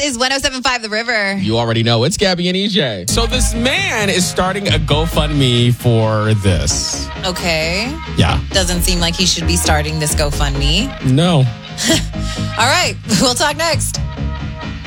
is 107.5 The River. You already know. It's Gabby and EJ. So this man is starting a GoFundMe for this. Okay. Yeah. Doesn't seem like he should be starting this GoFundMe. No. All right. We'll talk next.